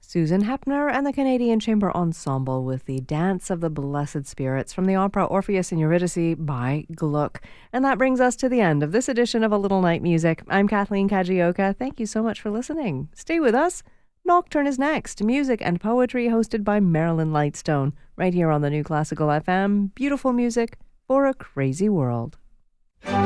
Susan Hepner and the Canadian Chamber Ensemble with the Dance of the Blessed Spirits from the opera Orpheus and Eurydice by Gluck. And that brings us to the end of this edition of A Little Night Music. I'm Kathleen Kajioka. Thank you so much for listening. Stay with us. Nocturne is next. Music and poetry hosted by Marilyn Lightstone. Right here on the New Classical FM. Beautiful music for a crazy world.